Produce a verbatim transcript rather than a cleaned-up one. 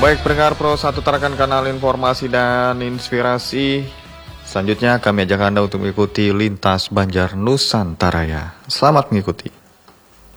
Baik pendengar Pro satu tarakan kanal informasi dan inspirasi. Selanjutnya kami ajak Anda untuk mengikuti Lintas Banjar Nusantara ya. Selamat mengikuti.